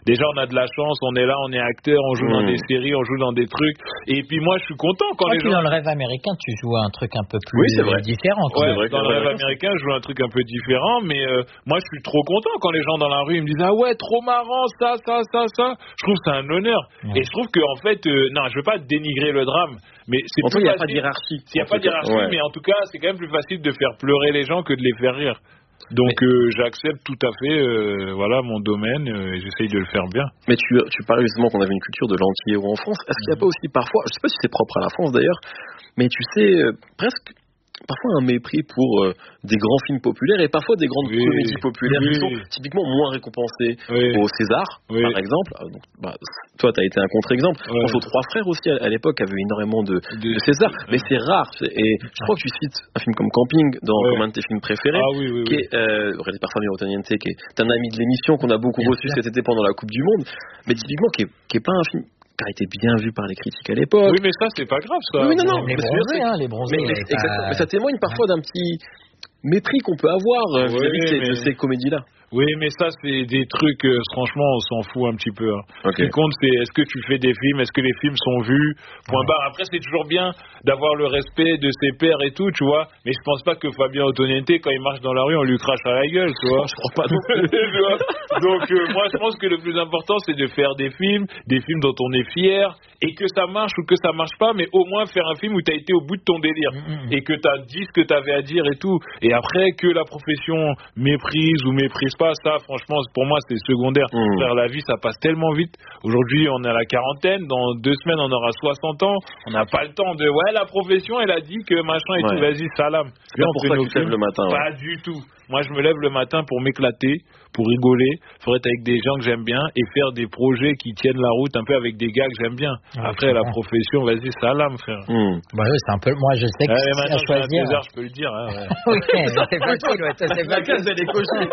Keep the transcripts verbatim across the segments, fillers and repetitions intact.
déjà on a de la chance, on est là, on est acteur, on joue mmh. dans des séries, on joue dans des trucs. Et puis moi, je suis content quand ah, les puis gens. Dans le rêve américain, tu joues un truc un peu plus oui, c'est vrai. différent. Ouais, vrai dans le rêve américain, je joue un truc un peu différent, mais euh, moi, je suis trop content quand les gens dans la rue ils me disent ah ouais, trop marrant, ça, ça, ça, ça. Je trouve que c'est un honneur. Ouais. Et je trouve que en fait, euh, non, je veux pas dénigrer le drame, mais c'est en plus tout cas, il n'y facile. a pas de hiérarchie. Il n'y a pas de hiérarchie, ouais. mais en tout cas, c'est quand même plus facile de faire pleurer les gens que de les faire rire. Donc mais, euh, j'accepte tout à fait euh, voilà mon domaine euh, et j'essaye de le faire bien. Mais tu, tu parlais justement qu'on avait une culture de l'anti-héros en France. Est-ce qu'il n'y a pas aussi parfois, je ne sais pas si c'est propre à la France d'ailleurs, mais tu sais, euh, presque parfois un mépris pour euh, des grands films populaires et parfois des grandes oui, comédies populaires oui. qui sont typiquement moins récompensées oui. au César, oui. par exemple. Donc, bah, toi, tu as été un contre-exemple. Ouais. Pense aux Trois Frères aussi, à, à l'époque, avait énormément de, de, de César, ouais. mais c'est rare. Et je crois que tu cites un film comme Camping dans ouais. comme un de tes films préférés, ah, oui, oui, qui est euh, réalisé par Fabio Antoniente, qui est un ami de l'émission qu'on a beaucoup bien reçu sûr. cet été pendant la Coupe du Monde, mais typiquement qui est, qui est pas un film qui a été bien vu par les critiques à l'époque. Oui, mais ça, c'est pas grave, ça. Oui, non, non. Les bronzés, hein, les bronzés. Mais, mais, pas... mais ça témoigne parfois ouais. d'un petit mépris qu'on peut avoir oui, vis-à-vis de ces, mais... de ces comédies-là. Oui, mais ça, c'est des trucs, euh, franchement, on s'en fout un petit peu. Hein. Okay. Ce qui compte, c'est est-ce que tu fais des films, est-ce que les films sont vus, point ouais. barre. Après, c'est toujours bien d'avoir le respect de ses pairs et tout, tu vois. Mais je pense pas que Fabien Antoniente, quand il marche dans la rue, on lui crache à la gueule, tu vois. Je crois pas non plus. Donc, euh, moi, je pense que le plus important, c'est de faire des films, des films dont on est fier, et que ça marche ou que ça marche pas, mais au moins faire un film où tu as été au bout de ton délire, mmh. et que tu as dit ce que tu avais à dire et tout. Et après, que la profession méprise ou méprise pas, ça, franchement, pour moi, c'est secondaire. Mmh. Faire la vie, ça passe tellement vite. Aujourd'hui, on est à la quarantaine. Dans deux semaines, on aura soixante ans. On n'a pas le temps de... Ouais, la profession, elle a dit que machin et ouais. tout. Vas-y, salam. C'est pas pour ça que tu te lèves le matin. Pas ouais. du tout. Moi, je me lève le matin pour m'éclater, pour rigoler, pour être avec des gens que j'aime bien et faire des projets qui tiennent la route un peu avec des gars que j'aime bien. Ah, Après, la profession, vas-y, salam, frère. Mmh. Bah oui, c'est un peu... Moi, je sais que ouais, c'est maintenant, à choisir. César, je peux le dire. Hein, ouais. oui, c'est facile, ouais. Ça, c'est facile. C'est des cochons.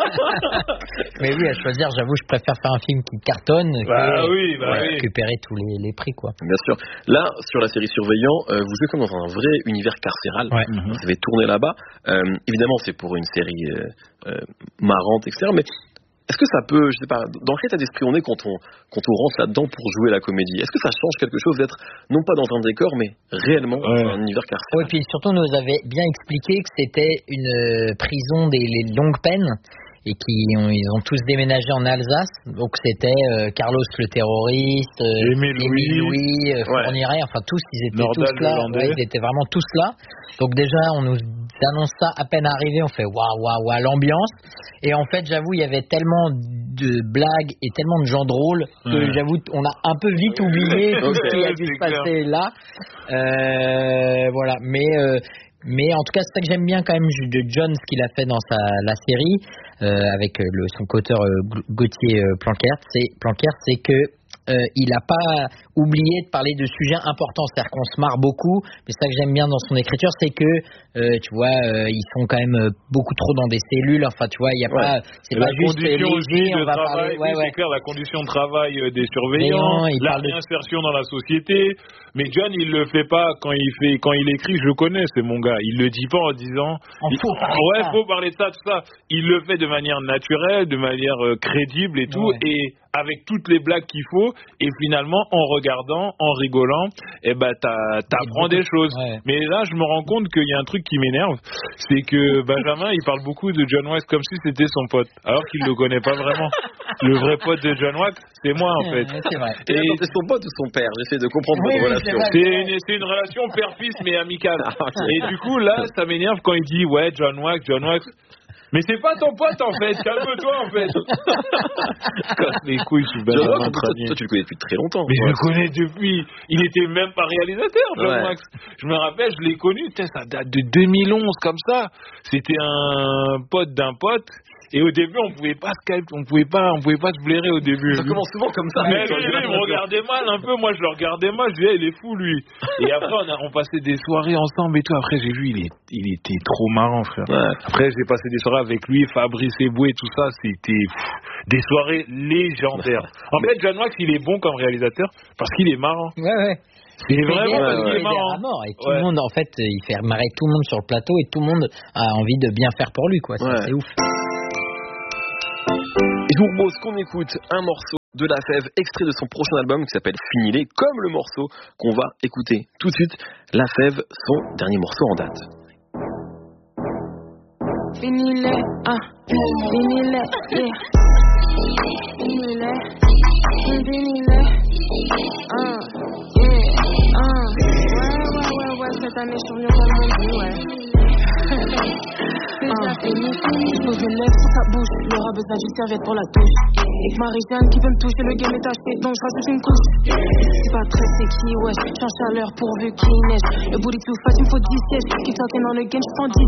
Mais oui, à choisir, j'avoue, je préfère faire un film qui cartonne bah, que oui, bah, ouais, oui. récupérer tous les, les prix, quoi. Bien sûr. Là, sur la série Surveillant, euh, vous êtes comme dans un vrai univers carcéral. Ouais. Vous avez tourné là-bas. Euh, évidemment, c'est pour une série euh, euh, marrante, et cetera. Mais est-ce que ça peut, je sais pas, dans quel état d'esprit on est quand on, quand on rentre là-dedans pour jouer la comédie? Est-ce que ça change quelque chose d'être, non pas dans un décor, mais réellement ouais. dans un univers carcéral? Oui, puis surtout, nous avait bien expliqué que c'était une prison des les longues peines. Et qui ont, ils ont tous déménagé en Alsace. Donc c'était euh, Carlos le terroriste, euh, Émile Louis, Louis euh, ouais. Fourniret, enfin tous, ils étaient Nordal tous là. Ouais, ils étaient vraiment tous là. Donc déjà, on nous annonce ça à peine arrivé, on fait waouh waouh waouh l'ambiance. Et en fait, j'avoue, il y avait tellement de blagues et tellement de gens drôles que ouais. j'avoue, on a un peu vite oublié tout ce qui a dû se passer là. Euh, voilà, mais. Euh, Mais en tout cas, c'est ça que j'aime bien quand même de John, ce qu'il a fait dans sa, la série, euh, avec le, son co-auteur euh, Gauthier euh, Plancert, c'est, Plancert, c'est que euh, il n'a pas oublié de parler de sujets importants, c'est-à-dire qu'on se marre beaucoup, mais c'est ça que j'aime bien dans son écriture, c'est que, euh, tu vois, euh, ils sont quand même beaucoup trop dans des cellules, enfin, tu vois, il n'y a ouais. pas, c'est la pas juste léger, on va travail, parler, ouais, oui, ouais. c'est clair, la condition de travail des surveillants, la réinsertion de... dans la société, mais John, il le fait pas quand il fait, quand il écrit, je connais, c'est mon gars, il le dit pas en disant, il faut parler ouais, de ça. faut parler de ça, tout ça, il le fait de manière naturelle, de manière euh, crédible et tout, ouais. et avec toutes les blagues qu'il faut, et finalement, en regardant, en rigolant, eh ben, t'as, t'apprends des choses. Ouais. Mais là, je me rends compte qu'il y a un truc qui m'énerve, c'est que Benjamin, il parle beaucoup de John Wax comme si c'était son pote, alors qu'il le connaît pas vraiment. Le vrai pote de John Wax, c'est moi, en fait. Ouais, c'est vrai. Et, et c'est son pote ou son père? J'essaie de comprendre oui, votre oui, relation. C'est, c'est, une, c'est une relation père-fils, mais amicale. Et du coup, là, ça m'énerve quand il dit, ouais, John Wax, John Wax. Mais c'est pas ton pote en fait, calme-toi en fait. Casse les couilles, je suis bien John Wax, toi, toi tu le connais depuis très longtemps. Mais ouais. Je le connais depuis, il était même pas réalisateur, John ouais. Wax. Je me rappelle, je l'ai connu, ça date de deux mille onze comme ça. C'était un pote d'un pote. Et au début, on pouvait pas Skype, on pouvait pas, on pouvait pas se blairer au début. Ça commence souvent comme ça. Mais lui, il me regardait mal un peu. Moi, je le regardais mal. Je disais, il est fou, lui. Et après, on, a, on passait des soirées ensemble et tout. Après, j'ai vu, il, est, il était trop marrant, frère. Ouais. Après, j'ai passé des soirées avec lui, Fabrice Eboué, tout ça. C'était pff, des soirées légendaires. En fait, John Wax, il est bon comme réalisateur parce qu'il est marrant. Ouais, ouais. C'est vraiment ouais, parce ouais, qu'il est marrant. Mort, et tout ouais. le monde, en fait, il fait marrer tout le monde sur le plateau et tout le monde a envie de bien faire pour lui, quoi. C'est, ouais. c'est ouf. Et je vous propose qu'on écoute un morceau de La Fève, extrait de son prochain album qui s'appelle Finilé, comme le morceau qu'on va écouter tout de suite. La Fève, son dernier morceau en date. Finilé, ah, finilé, yeah. Finilé, finilé, ah, yeah, ah. Ouais, ouais, ouais, ouais, cette année je suis venue dans le monde, ouais. Déjà fini, fini, je pose mes lèvres sur ta bouche. Il aura besoin d'une serviette pour la touche. Et que Marie-Jeanne qui peut me toucher, le game est acheté, donc je rajoute une couche. C'est pas très sexy, ouais, change à l'heure pourvu qu'il neige. Le booty tout fat, il me faut dix sièges. Qui sortait dans le game, je prends dix